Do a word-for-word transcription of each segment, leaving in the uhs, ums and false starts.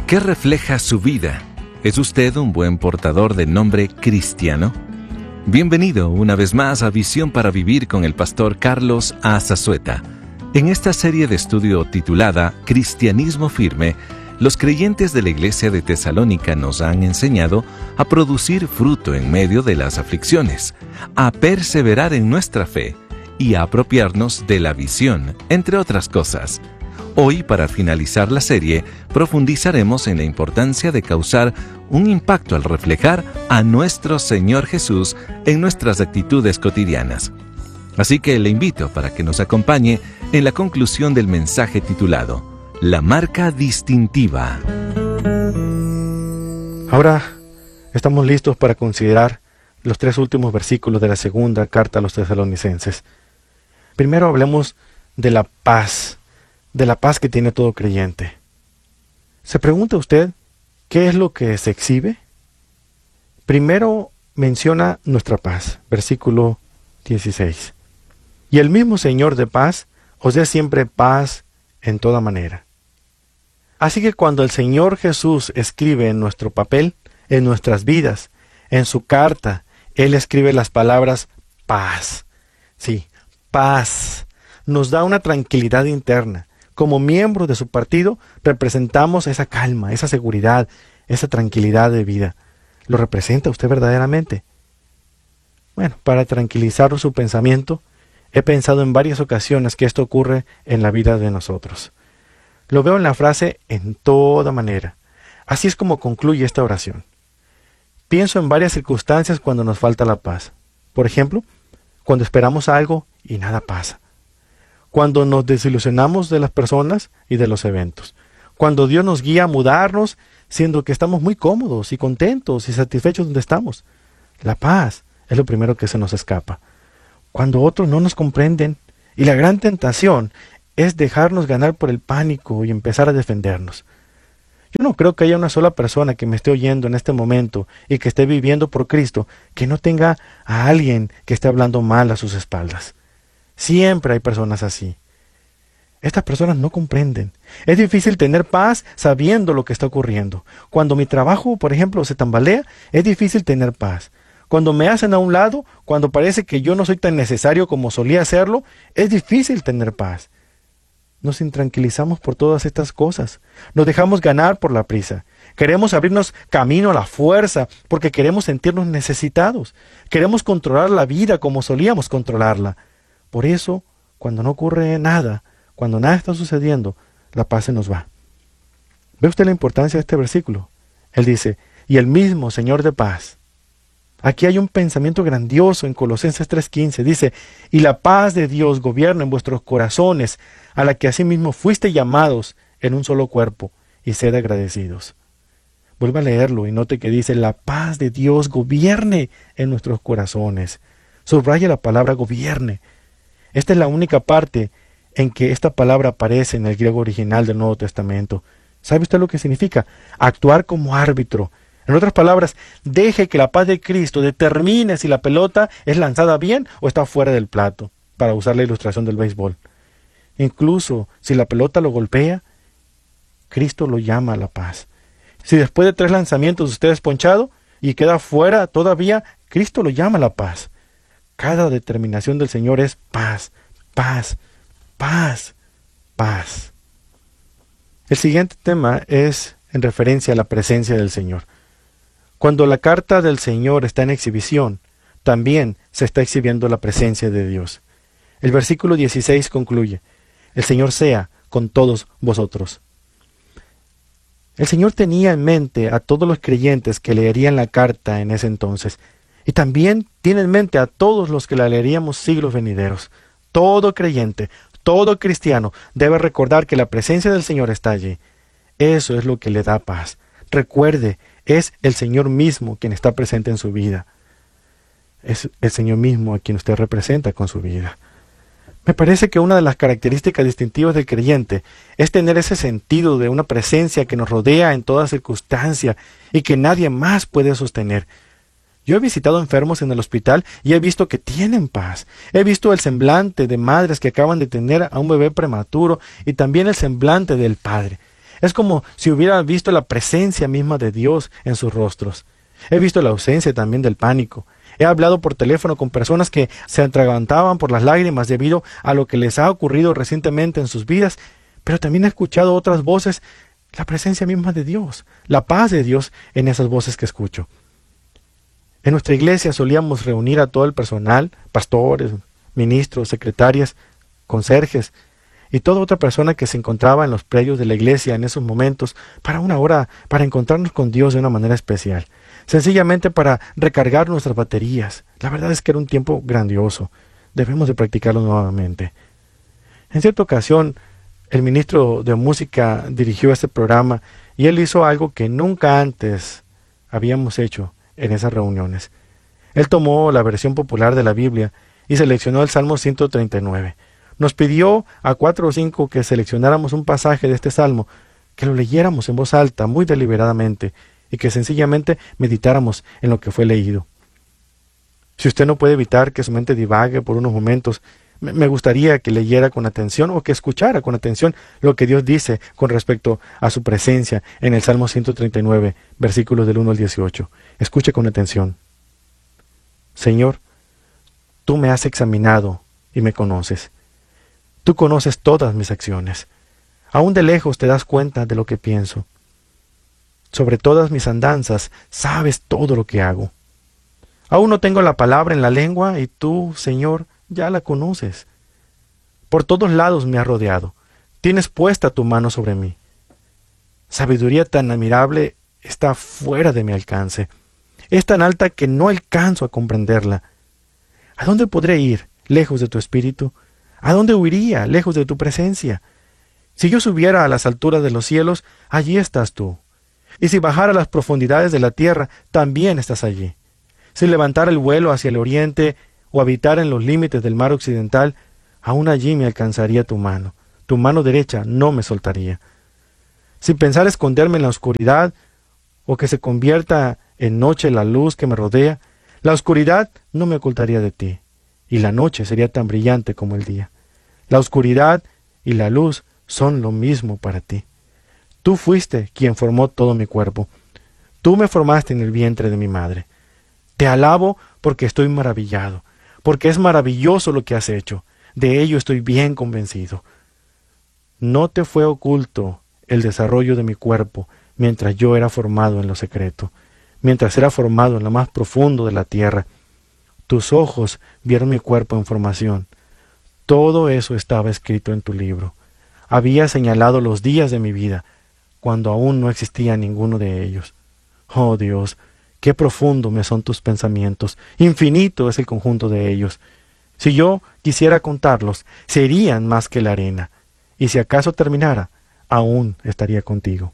¿Qué refleja su vida? ¿Es usted un buen portador de nombre cristiano? Bienvenido una vez más a Visión para Vivir con el pastor Carlos A. Zazueta. En esta serie de estudio titulada Cristianismo Firme, los creyentes de la iglesia de Tesalónica nos han enseñado a producir fruto en medio de las aflicciones, a perseverar en nuestra fe y a apropiarnos de la visión, entre otras cosas. Hoy, para finalizar la serie, profundizaremos en la importancia de causar un impacto al reflejar a nuestro Señor Jesús en nuestras actitudes cotidianas. Así que le invito para que nos acompañe en la conclusión del mensaje titulado La marca distintiva. Ahora estamos listos para considerar los tres últimos versículos de la segunda carta a los tesalonicenses. Primero hablemos de la paz, de la paz que tiene todo creyente. ¿Se pregunta usted qué es lo que se exhibe? Primero menciona nuestra paz, versículo dieciséis. Y el mismo Señor de paz os dé siempre paz en toda manera. Así que cuando el Señor Jesús escribe en nuestro papel, en nuestras vidas, en su carta, Él escribe las palabras paz. Sí, paz. Nos da una tranquilidad interna. Como miembros de su partido, representamos esa calma, esa seguridad, esa tranquilidad de vida. ¿Lo representa usted verdaderamente? Bueno, para tranquilizar su pensamiento, he pensado en varias ocasiones que esto ocurre en la vida de nosotros. Lo veo en la frase en toda manera. Así es como concluye esta oración. Pienso en varias circunstancias cuando nos falta la paz. Por ejemplo, cuando esperamos algo y nada pasa. Cuando nos desilusionamos de las personas y de los eventos. Cuando Dios nos guía a mudarnos, siendo que estamos muy cómodos y contentos y satisfechos donde estamos. La paz es lo primero que se nos escapa. Cuando otros no nos comprenden, y la gran tentación es dejarnos ganar por el pánico y empezar a defendernos. Yo no creo que haya una sola persona que me esté oyendo en este momento y que esté viviendo por Cristo, que no tenga a alguien que esté hablando mal a sus espaldas. Siempre hay personas así. Estas personas no comprenden. Es difícil tener paz sabiendo lo que está ocurriendo. Cuando mi trabajo, por ejemplo, se tambalea, es difícil tener paz. Cuando me hacen a un lado, cuando parece que yo no soy tan necesario como solía serlo, es difícil tener paz. Nos intranquilizamos por todas estas cosas. Nos dejamos ganar por la prisa. Queremos abrirnos camino a la fuerza porque queremos sentirnos necesitados. Queremos controlar la vida como solíamos controlarla. Por eso, cuando no ocurre nada, cuando nada está sucediendo, la paz se nos va. ¿Ve usted la importancia de este versículo? Él dice, y el mismo Señor de paz. Aquí hay un pensamiento grandioso en Colosenses tres quince. Dice, y la paz de Dios gobierna en vuestros corazones, a la que asimismo fuiste llamados en un solo cuerpo, y sed agradecidos. Vuelva a leerlo y note que dice, la paz de Dios gobierne en nuestros corazones. Subraya la palabra gobierne. Esta es la única parte en que esta palabra aparece en el griego original del Nuevo Testamento. ¿Sabe usted lo que significa? Actuar como árbitro. En otras palabras, deje que la paz de Cristo determine si la pelota es lanzada bien o está fuera del plato, para usar la ilustración del béisbol. Incluso si la pelota lo golpea, Cristo lo llama a la paz. Si después de tres lanzamientos usted es ponchado y queda fuera todavía, Cristo lo llama a la paz. Cada determinación del Señor es paz, paz, paz, paz. El siguiente tema es en referencia a la presencia del Señor. Cuando la carta del Señor está en exhibición, también se está exhibiendo la presencia de Dios. El versículo dieciséis concluye, el Señor sea con todos vosotros. El Señor tenía en mente a todos los creyentes que leerían la carta en ese entonces, y también tiene en mente a todos los que la leeríamos siglos venideros. Todo creyente, todo cristiano debe recordar que la presencia del Señor está allí. Eso es lo que le da paz. Recuerde, es el Señor mismo quien está presente en su vida. Es el Señor mismo a quien usted representa con su vida. Me parece que una de las características distintivas del creyente es tener ese sentido de una presencia que nos rodea en toda circunstancia y que nadie más puede sostener. Yo he visitado enfermos en el hospital y he visto que tienen paz. He visto el semblante de madres que acaban de tener a un bebé prematuro y también el semblante del padre. Es como si hubiera visto la presencia misma de Dios en sus rostros. He visto la ausencia también del pánico. He hablado por teléfono con personas que se atragantaban por las lágrimas debido a lo que les ha ocurrido recientemente en sus vidas, pero también he escuchado otras voces, la presencia misma de Dios, la paz de Dios en esas voces que escucho. En nuestra iglesia solíamos reunir a todo el personal, pastores, ministros, secretarias, conserjes y toda otra persona que se encontraba en los predios de la iglesia en esos momentos para una hora, para encontrarnos con Dios de una manera especial. Sencillamente para recargar nuestras baterías. La verdad es que era un tiempo grandioso. Debemos de practicarlo nuevamente. En cierta ocasión, el ministro de música dirigió este programa y él hizo algo que nunca antes habíamos hecho en esas reuniones. Él tomó la versión popular de la Biblia y seleccionó el Salmo ciento treinta y nueve. Nos pidió a cuatro o cinco que seleccionáramos un pasaje de este salmo, que lo leyéramos en voz alta, muy deliberadamente, y que sencillamente meditáramos en lo que fue leído. Si usted no puede evitar que su mente divague por unos momentos, me gustaría que leyera con atención o que escuchara con atención lo que Dios dice con respecto a su presencia en el Salmo ciento treinta y nueve, versículos del uno al dieciocho. Escuche con atención. Señor, tú me has examinado y me conoces. Tú conoces todas mis acciones. Aún de lejos te das cuenta de lo que pienso. Sobre todas mis andanzas sabes todo lo que hago. Aún no tengo la palabra en la lengua y tú, Señor, ya la conoces. Por todos lados me has rodeado. Tienes puesta tu mano sobre mí. Sabiduría tan admirable está fuera de mi alcance. Es tan alta que no alcanzo a comprenderla. ¿A dónde podré ir lejos de tu espíritu? ¿A dónde huiría lejos de tu presencia? Si yo subiera a las alturas de los cielos, allí estás tú. Y si bajara a las profundidades de la tierra, también estás allí. Si levantara el vuelo hacia el oriente o habitara en los límites del mar occidental, aún allí me alcanzaría tu mano. Tu mano derecha no me soltaría. Si pensara esconderme en la oscuridad o que se convierta en noche la luz que me rodea, la oscuridad no me ocultaría de ti, y la noche sería tan brillante como el día. La oscuridad y la luz son lo mismo para ti. Tú fuiste quien formó todo mi cuerpo. Tú me formaste en el vientre de mi madre. Te alabo porque estoy maravillado, porque es maravilloso lo que has hecho. De ello estoy bien convencido. No te fue oculto el desarrollo de mi cuerpo mientras yo era formado en lo secreto, mientras era formado en lo más profundo de la tierra. Tus ojos vieron mi cuerpo en formación. Todo eso estaba escrito en tu libro. Había señalado los días de mi vida, cuando aún no existía ninguno de ellos. Oh Dios, qué profundo me son tus pensamientos, infinito es el conjunto de ellos. Si yo quisiera contarlos, serían más que la arena, y si acaso terminara, aún estaría contigo.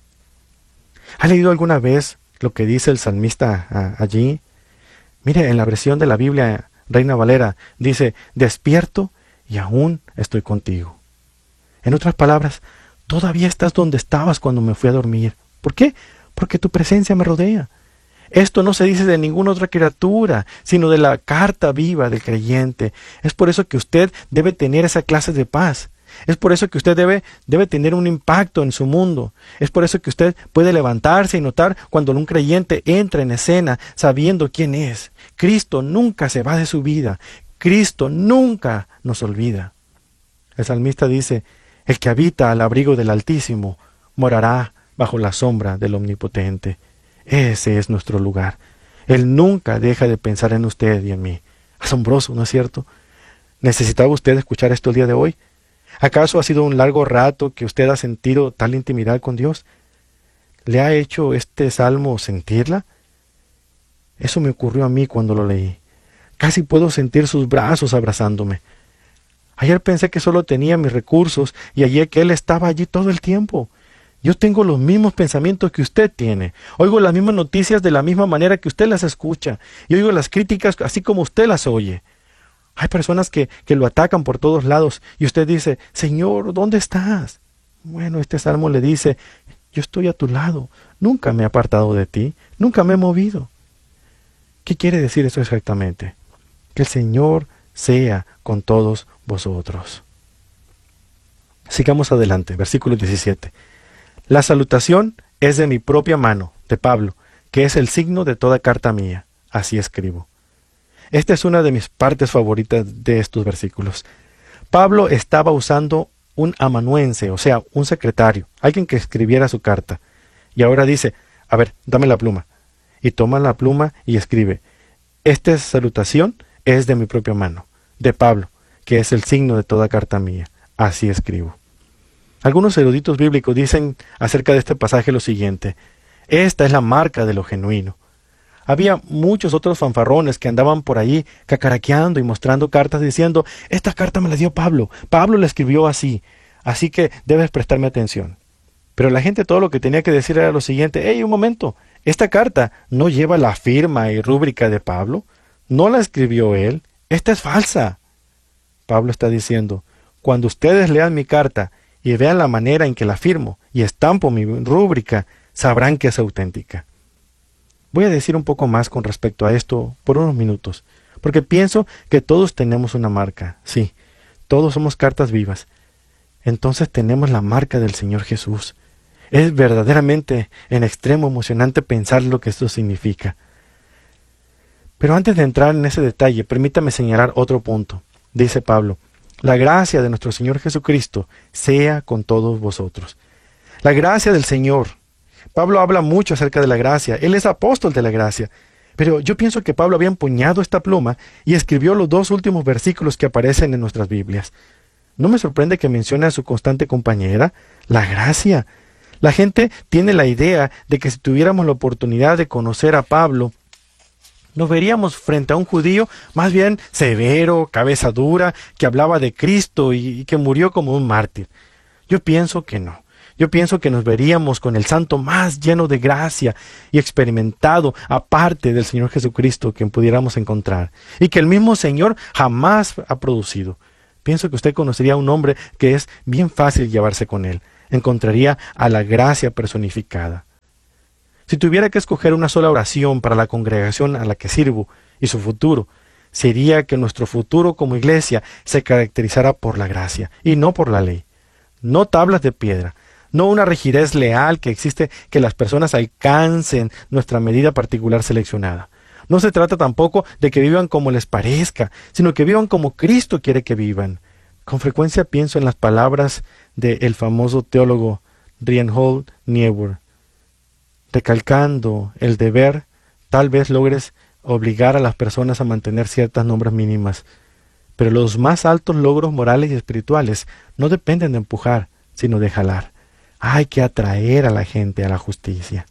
¿Ha leído alguna vez lo que dice el salmista a, allí? Mire, en la versión de la Biblia Reina Valera dice, despierto y aún estoy contigo. En otras palabras, todavía estás donde estabas cuando me fui a dormir. ¿Por qué? Porque tu presencia me rodea. Esto no se dice de ninguna otra criatura, sino de la carta viva del creyente. Es por eso que usted debe tener esa clase de paz. Es por eso que usted debe, debe tener un impacto en su mundo. Es por eso que usted puede levantarse y notar cuando un creyente entra en escena sabiendo quién es. Cristo nunca se va de su vida. Cristo nunca nos olvida. El salmista dice, el que habita al abrigo del Altísimo morará bajo la sombra del Omnipotente. Ese es nuestro lugar. Él nunca deja de pensar en usted y en mí. Asombroso, ¿no es cierto? ¿Necesitaba usted escuchar esto el día de hoy? ¿Acaso ha sido un largo rato que usted ha sentido tal intimidad con Dios? ¿Le ha hecho este salmo sentirla? Eso me ocurrió a mí cuando lo leí. Casi puedo sentir sus brazos abrazándome. Ayer pensé que solo tenía mis recursos y ayer que Él estaba allí todo el tiempo. Yo tengo los mismos pensamientos que usted tiene. Oigo las mismas noticias de la misma manera que usted las escucha. Y oigo las críticas así como usted las oye. Hay personas que, que lo atacan por todos lados y usted dice, Señor, ¿dónde estás? Bueno, este salmo le dice, yo estoy a tu lado. Nunca me he apartado de ti. Nunca me he movido. ¿Qué quiere decir eso exactamente? Que el Señor sea con todos vosotros. Sigamos adelante, versículo diecisiete. La salutación es de mi propia mano, de Pablo, que es el signo de toda carta mía. Así escribo. Esta es una de mis partes favoritas de estos versículos. Pablo estaba usando un amanuense, o sea, un secretario, alguien que escribiera su carta. Y ahora dice, a ver, dame la pluma. Y toma la pluma y escribe, esta salutación es de mi propia mano, de Pablo, que es el signo de toda carta mía. Así escribo. Algunos eruditos bíblicos dicen acerca de este pasaje lo siguiente, esta es la marca de lo genuino. Había muchos otros fanfarrones que andaban por ahí cacaraqueando y mostrando cartas diciendo, esta carta me la dio Pablo, Pablo la escribió así, así que debes prestarme atención. Pero la gente todo lo que tenía que decir era lo siguiente, hey, un momento, esta carta no lleva la firma y rúbrica de Pablo, no la escribió él, esta es falsa. Pablo está diciendo, cuando ustedes lean mi carta y vean la manera en que la firmo y estampo mi rúbrica, sabrán que es auténtica. Voy a decir un poco más con respecto a esto por unos minutos, porque pienso que todos tenemos una marca, sí, todos somos cartas vivas. Entonces tenemos la marca del Señor Jesús. Es verdaderamente en extremo emocionante pensar lo que esto significa. Pero antes de entrar en ese detalle, permítame señalar otro punto. Dice Pablo, la gracia de nuestro Señor Jesucristo sea con todos vosotros. La gracia del Señor. Pablo habla mucho acerca de la gracia. Él es apóstol de la gracia. Pero yo pienso que Pablo había empuñado esta pluma y escribió los dos últimos versículos que aparecen en nuestras Biblias. No me sorprende que mencione a su constante compañera, la gracia. La gente tiene la idea de que si tuviéramos la oportunidad de conocer a Pablo, nos veríamos frente a un judío más bien severo, cabeza dura, que hablaba de Cristo y, y que murió como un mártir. Yo pienso que no. Yo pienso que nos veríamos con el santo más lleno de gracia y experimentado aparte del Señor Jesucristo que pudiéramos encontrar y que el mismo Señor jamás ha producido. Pienso que usted conocería a un hombre que es bien fácil llevarse con él. Encontraría a la gracia personificada. Si tuviera que escoger una sola oración para la congregación a la que sirvo y su futuro, sería que nuestro futuro como iglesia se caracterizara por la gracia y no por la ley. No tablas de piedra, no una rigidez leal que existe que las personas alcancen nuestra medida particular seleccionada. No se trata tampoco de que vivan como les parezca, sino que vivan como Cristo quiere que vivan. Con frecuencia pienso en las palabras del famoso teólogo Reinhold Niebuhr. Recalcando el deber, tal vez logres obligar a las personas a mantener ciertas normas mínimas. Pero los más altos logros morales y espirituales no dependen de empujar, sino de jalar. Hay que atraer a la gente a la justicia.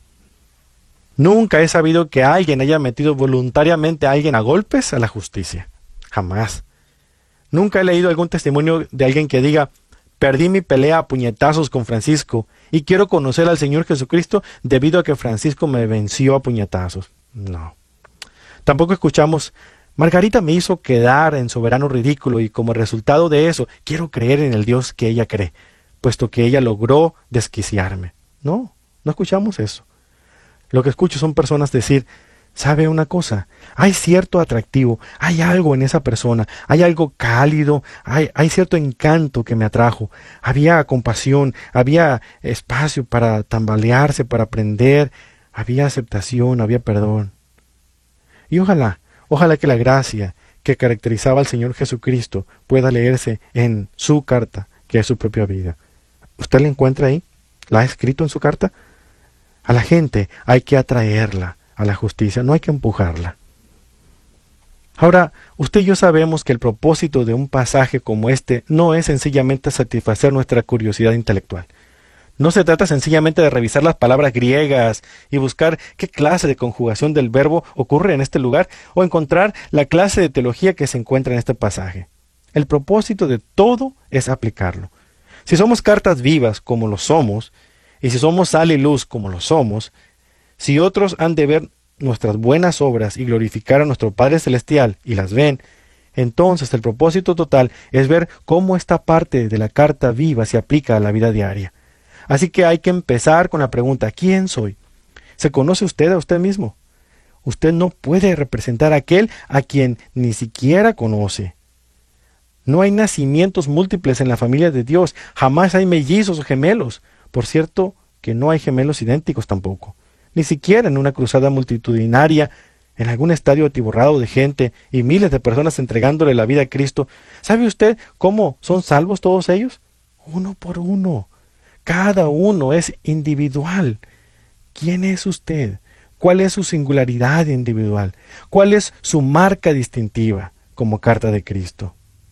Nunca he sabido que alguien haya metido voluntariamente a alguien a golpes a la justicia. Jamás. Nunca he leído algún testimonio de alguien que diga, perdí mi pelea a puñetazos con Francisco y quiero conocer al Señor Jesucristo debido a que Francisco me venció a puñetazos. No. Tampoco escuchamos, Margarita me hizo quedar en soberano ridículo y como resultado de eso quiero creer en el Dios que ella cree, puesto que ella logró desquiciarme. No, no escuchamos eso. Lo que escucho son personas decir, ¿sabe una cosa? Hay cierto atractivo, hay algo en esa persona, hay algo cálido, hay, hay cierto encanto que me atrajo. Había compasión, había espacio para tambalearse, para aprender, había aceptación, había perdón. Y ojalá, ojalá que la gracia que caracterizaba al Señor Jesucristo pueda leerse en su carta, que es su propia vida. ¿Usted la encuentra ahí? ¿La ha escrito en su carta? A la gente hay que atraerla a la justicia, no hay que empujarla. Ahora, usted y yo sabemos que el propósito de un pasaje como este no es sencillamente satisfacer nuestra curiosidad intelectual. No se trata sencillamente de revisar las palabras griegas y buscar qué clase de conjugación del verbo ocurre en este lugar o encontrar la clase de teología que se encuentra en este pasaje. El propósito de todo es aplicarlo. Si somos cartas vivas como lo somos, y si somos sal y luz como lo somos, si otros han de ver nuestras buenas obras y glorificar a nuestro Padre Celestial y las ven, entonces el propósito total es ver cómo esta parte de la carta viva se aplica a la vida diaria. Así que hay que empezar con la pregunta, ¿quién soy? ¿Se conoce usted a usted mismo? Usted no puede representar a aquel a quien ni siquiera conoce. No hay nacimientos múltiples en la familia de Dios, jamás hay mellizos o gemelos. Por cierto, que no hay gemelos idénticos tampoco. Ni siquiera en una cruzada multitudinaria, en algún estadio atiborrado de gente y miles de personas entregándole la vida a Cristo. ¿Sabe usted cómo son salvos todos ellos? Uno por uno. Cada uno es individual. ¿Quién es usted? ¿Cuál es su singularidad individual? ¿Cuál es su marca distintiva como carta de Cristo?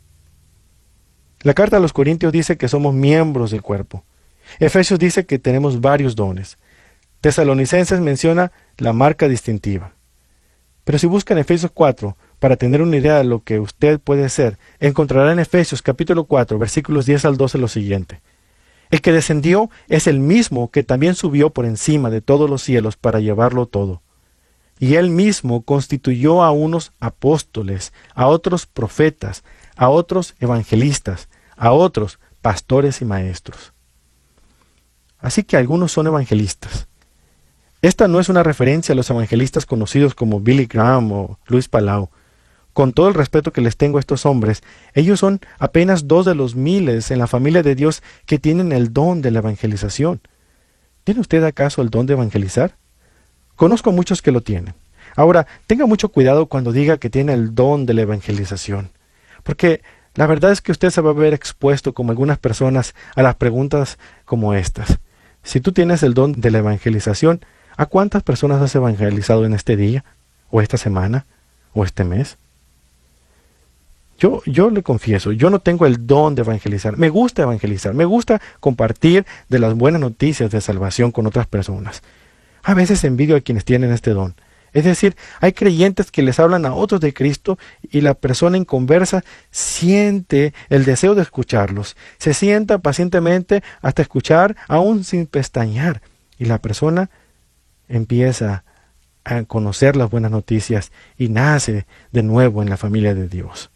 La carta a los Corintios dice que somos miembros del cuerpo. Efesios dice que tenemos varios dones. Tesalonicenses menciona la marca distintiva. Pero si buscan Efesios cuatro, para tener una idea de lo que usted puede ser, encontrará en Efesios capítulo cuatro, versículos diez al doce lo siguiente. El que descendió es el mismo que también subió por encima de todos los cielos para llevarlo todo. Y él mismo constituyó a unos apóstoles, a otros profetas, a otros evangelistas, a otros pastores y maestros. Así que algunos son evangelistas. Esta no es una referencia a los evangelistas conocidos como Billy Graham o Luis Palau. Con todo el respeto que les tengo a estos hombres, ellos son apenas dos de los miles en la familia de Dios que tienen el don de la evangelización. ¿Tiene usted acaso el don de evangelizar? Conozco a muchos que lo tienen. Ahora, tenga mucho cuidado cuando diga que tiene el don de la evangelización, porque la verdad es que usted se va a ver expuesto, como algunas personas, a las preguntas como estas. Si tú tienes el don de la evangelización, ¿a cuántas personas has evangelizado en este día, o esta semana, o este mes? Yo, yo le confieso, yo no tengo el don de evangelizar. Me gusta evangelizar, me gusta compartir de las buenas noticias de salvación con otras personas. A veces envidio a quienes tienen este don. Es decir, hay creyentes que les hablan a otros de Cristo y la persona inconversa siente el deseo de escucharlos. Se sienta pacientemente hasta escuchar, aún sin pestañear. Y la persona empieza a conocer las buenas noticias y nace de nuevo en la familia de Dios.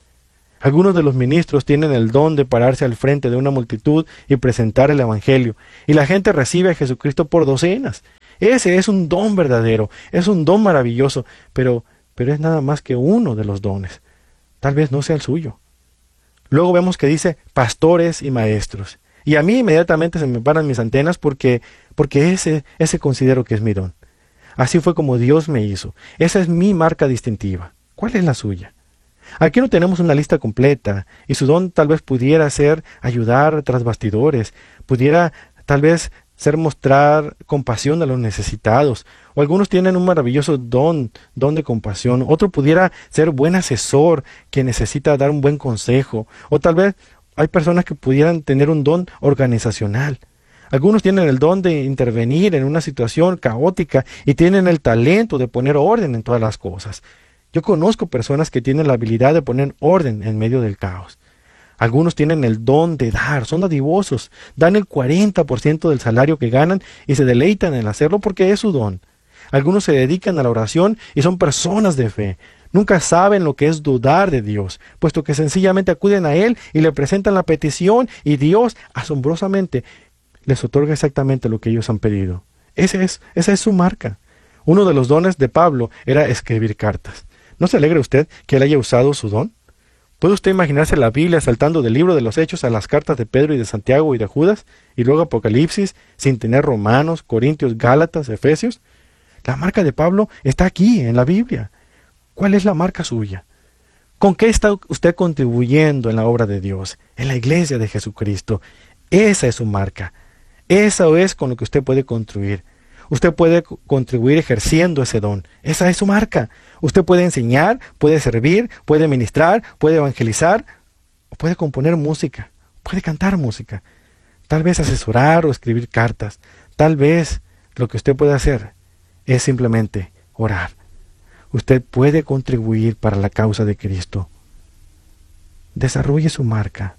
Algunos de los ministros tienen el don de pararse al frente de una multitud y presentar el Evangelio, y la gente recibe a Jesucristo por docenas. Ese es un don verdadero, es un don maravilloso, pero, pero es nada más que uno de los dones. Tal vez no sea el suyo. Luego vemos que dice pastores y maestros. Y a mí inmediatamente se me paran mis antenas porque, porque ese, ese considero que es mi don. Así fue como Dios me hizo. Esa es mi marca distintiva. ¿Cuál es la suya? Aquí no tenemos una lista completa, y su don tal vez pudiera ser ayudar tras bastidores, pudiera tal vez ser mostrar compasión a los necesitados, o algunos tienen un maravilloso don, don de compasión, otro pudiera ser buen asesor que necesita dar un buen consejo, o tal vez hay personas que pudieran tener un don organizacional. Algunos tienen el don de intervenir en una situación caótica y tienen el talento de poner orden en todas las cosas. Yo conozco personas que tienen la habilidad de poner orden en medio del caos. Algunos tienen el don de dar, son dadivosos, dan el cuarenta por ciento del salario que ganan y se deleitan en hacerlo porque es su don. Algunos se dedican a la oración y son personas de fe. Nunca saben lo que es dudar de Dios, puesto que sencillamente acuden a Él y le presentan la petición y Dios, asombrosamente, les otorga exactamente lo que ellos han pedido. Ese es, esa es su marca. Uno de los dones de Pablo era escribir cartas. ¿No se alegra usted que él haya usado su don? ¿Puede usted imaginarse la Biblia saltando del libro de los Hechos a las cartas de Pedro y de Santiago y de Judas, y luego Apocalipsis, sin tener Romanos, Corintios, Gálatas, Efesios? La marca de Pablo está aquí, en la Biblia. ¿Cuál es la marca suya? ¿Con qué está usted contribuyendo en la obra de Dios, en la iglesia de Jesucristo? Esa es su marca. Eso es con lo que usted puede contribuir. Usted puede contribuir ejerciendo ese don. Esa es su marca. Usted puede enseñar, puede servir, puede ministrar, puede evangelizar, o puede componer música, puede cantar música, tal vez asesorar o escribir cartas. Tal vez lo que usted puede hacer es simplemente orar. Usted puede contribuir para la causa de Cristo. Desarrolle su marca.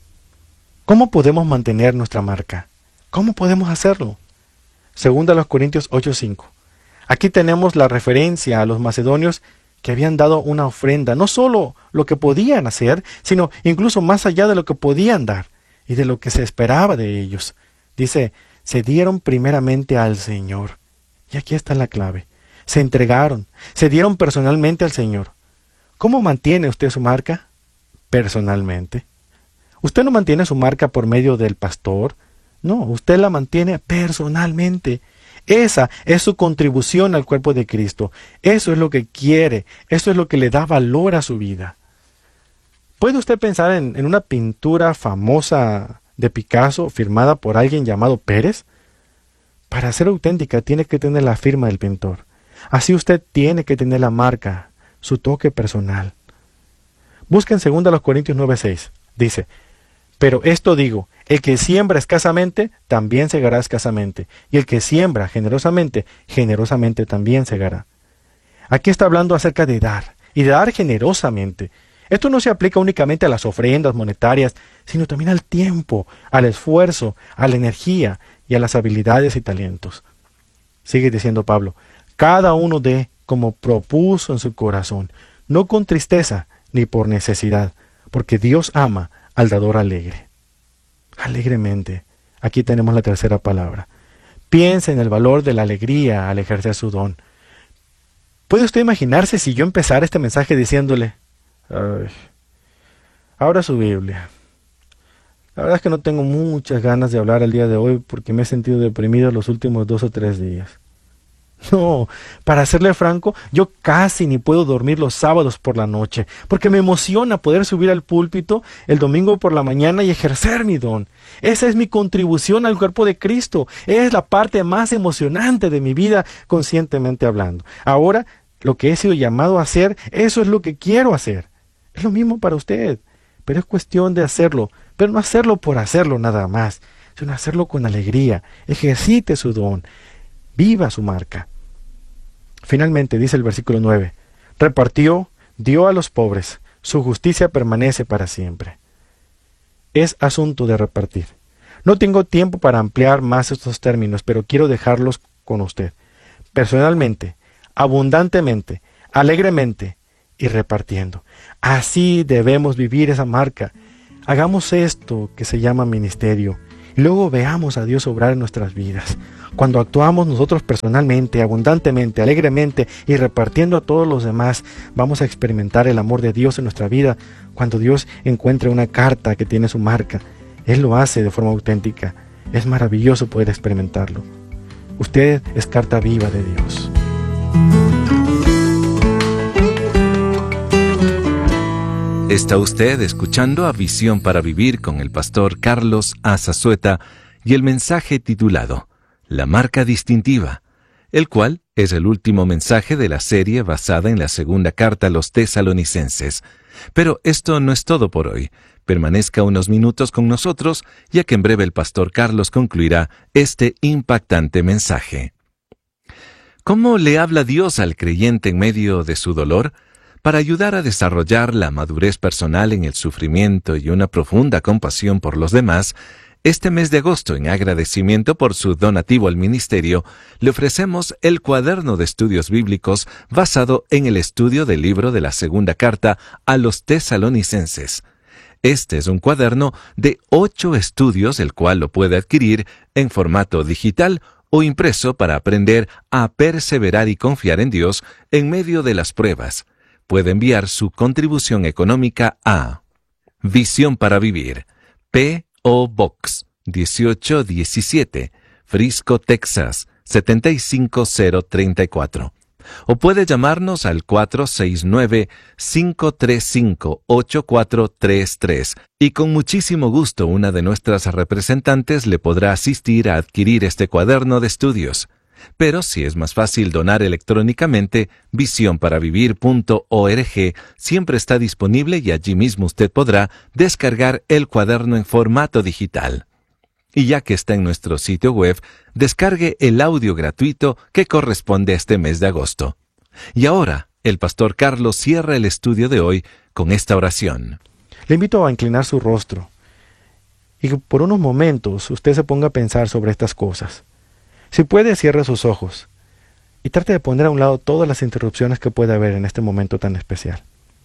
¿Cómo podemos mantener nuestra marca? ¿Cómo podemos hacerlo? Segunda a los Corintios ocho cinco. Aquí tenemos la referencia a los macedonios que habían dado una ofrenda, no solo lo que podían hacer, sino incluso más allá de lo que podían dar y de lo que se esperaba de ellos. Dice, se dieron primeramente al Señor. Y aquí está la clave. Se entregaron, se dieron personalmente al Señor. ¿Cómo mantiene usted su marca? Personalmente. Usted no mantiene su marca por medio del pastor, No, usted la mantiene personalmente. Esa es su contribución al cuerpo de Cristo. Eso es lo que quiere. Eso es lo que le da valor a su vida. ¿Puede usted pensar en, en una pintura famosa de Picasso firmada por alguien llamado Pérez? Para ser auténtica tiene que tener la firma del pintor. Así usted tiene que tener la marca, su toque personal. Busca en dos Corintios nueve seis. Dice, pero esto digo, el que siembra escasamente, también segará escasamente. Y el que siembra generosamente, generosamente también segará. Aquí está hablando acerca de dar, y de dar generosamente. Esto no se aplica únicamente a las ofrendas monetarias, sino también al tiempo, al esfuerzo, a la energía y a las habilidades y talentos. Sigue diciendo Pablo, cada uno dé como propuso en su corazón, no con tristeza ni por necesidad, porque Dios ama al dador alegre. Alegremente. Aquí tenemos la tercera palabra. Piensa en el valor de la alegría al ejercer su don. ¿Puede usted imaginarse si yo empezara este mensaje diciéndole, ay, abra su Biblia? La verdad es que no tengo muchas ganas de hablar el día de hoy porque me he sentido deprimido los últimos dos o tres días. No, para serle franco, yo casi ni puedo dormir los sábados por la noche, porque me emociona poder subir al púlpito el domingo por la mañana y ejercer mi don. Esa es mi contribución al cuerpo de Cristo. Es la parte más emocionante de mi vida, conscientemente hablando. Ahora, lo que he sido llamado a hacer, eso es lo que quiero hacer. Es lo mismo para usted, pero es cuestión de hacerlo, pero no hacerlo por hacerlo nada más, sino hacerlo con alegría. Ejercite su don. Viva su marca. Finalmente, dice el versículo nueve, repartió, dio a los pobres, su justicia permanece para siempre. Es asunto de repartir. No tengo tiempo para ampliar más estos términos, pero quiero dejarlos con usted. Personalmente, abundantemente, alegremente y repartiendo. Así debemos vivir esa marca. Hagamos esto que se llama ministerio. Y luego veamos a Dios obrar en nuestras vidas. Cuando actuamos nosotros personalmente, abundantemente, alegremente y repartiendo a todos los demás, vamos a experimentar el amor de Dios en nuestra vida. Cuando Dios encuentre una carta que tiene su marca, Él lo hace de forma auténtica. Es maravilloso poder experimentarlo. Usted es carta viva de Dios. Está usted escuchando a Visión para Vivir con el pastor Carlos Azazueta y el mensaje titulado La marca distintiva, el cual es el último mensaje de la serie basada en la segunda carta a los tesalonicenses. Pero esto no es todo por hoy. Permanezca unos minutos con nosotros, ya que en breve el pastor Carlos concluirá este impactante mensaje. ¿Cómo le habla Dios al creyente en medio de su dolor? Para ayudar a desarrollar la madurez personal en el sufrimiento y una profunda compasión por los demás, este mes de agosto, en agradecimiento por su donativo al ministerio, le ofrecemos el cuaderno de estudios bíblicos basado en el estudio del libro de la segunda carta a los tesalonicenses. Este es un cuaderno de ocho estudios, el cual lo puede adquirir en formato digital o impreso para aprender a perseverar y confiar en Dios en medio de las pruebas. Puede enviar su contribución económica a Visión para Vivir, P O Box dieciocho diecisiete, Frisco, Texas siete cinco cero tres cuatro. O puede llamarnos al cuatro seis nueve, cinco tres cinco, ocho cuatro tres tres y con muchísimo gusto una de nuestras representantes le podrá asistir a adquirir este cuaderno de estudios. Pero si es más fácil donar electrónicamente, visión para vivir punto org siempre está disponible y allí mismo usted podrá descargar el cuaderno en formato digital. Y ya que está en nuestro sitio web, descargue el audio gratuito que corresponde a este mes de agosto. Y ahora, el pastor Carlos cierra el estudio de hoy con esta oración. Le invito a inclinar su rostro y que por unos momentos usted se ponga a pensar sobre estas cosas. Si puede, cierre sus ojos y trate de poner a un lado todas las interrupciones que pueda haber en este momento tan especial.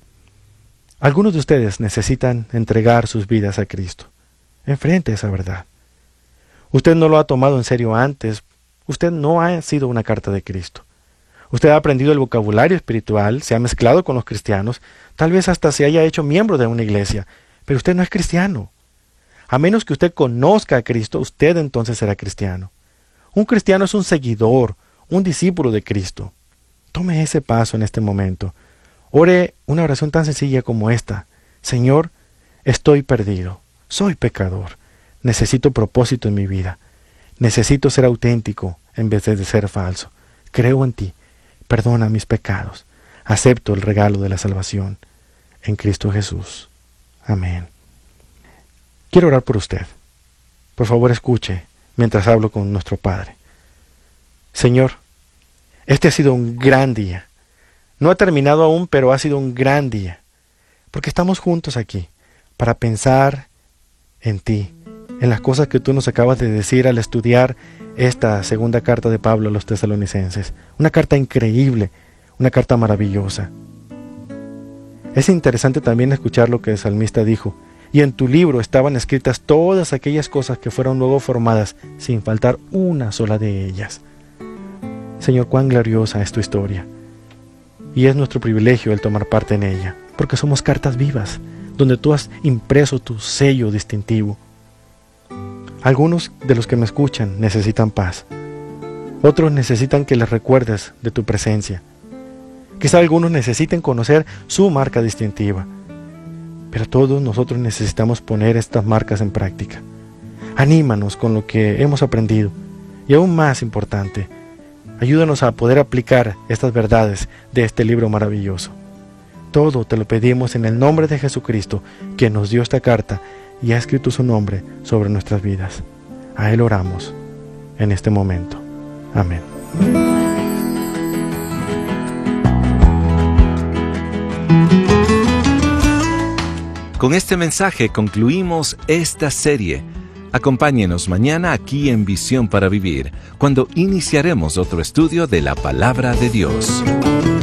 Algunos de ustedes necesitan entregar sus vidas a Cristo. Enfrente esa verdad. Usted no lo ha tomado en serio antes. Usted no ha sido una carta de Cristo. Usted ha aprendido el vocabulario espiritual, se ha mezclado con los cristianos, tal vez hasta se haya hecho miembro de una iglesia, pero usted no es cristiano. A menos que usted conozca a Cristo, usted entonces será cristiano. Un cristiano es un seguidor, un discípulo de Cristo. Tome ese paso en este momento. Ore una oración tan sencilla como esta. Señor, estoy perdido, soy pecador, necesito propósito en mi vida, necesito ser auténtico en vez de ser falso. Creo en ti, perdona mis pecados, acepto el regalo de la salvación en Cristo Jesús. Amén. Quiero orar por usted. Por favor, escuche mientras hablo con nuestro Padre. Señor, este ha sido un gran día. No ha terminado aún, pero ha sido un gran día, porque estamos juntos aquí para pensar en ti, en las cosas que tú nos acabas de decir al estudiar esta segunda carta de Pablo a los tesalonicenses. Una carta increíble, una carta maravillosa. Es interesante también escuchar lo que el salmista dijo. Y en tu libro estaban escritas todas aquellas cosas que fueron luego formadas, sin faltar una sola de ellas. Señor, cuán gloriosa es tu historia. Y es nuestro privilegio el tomar parte en ella, porque somos cartas vivas, donde tú has impreso tu sello distintivo. Algunos de los que me escuchan necesitan paz. Otros necesitan que les recuerdes de tu presencia. Quizá algunos necesiten conocer su marca distintiva. Pero todos nosotros necesitamos poner estas marcas en práctica. Anímanos con lo que hemos aprendido. Y aún más importante, ayúdanos a poder aplicar estas verdades de este libro maravilloso. Todo te lo pedimos en el nombre de Jesucristo, quien nos dio esta carta y ha escrito su nombre sobre nuestras vidas. A Él oramos en este momento. Amén. Con este mensaje concluimos esta serie. Acompáñenos mañana aquí en Visión para Vivir, cuando iniciaremos otro estudio de la Palabra de Dios.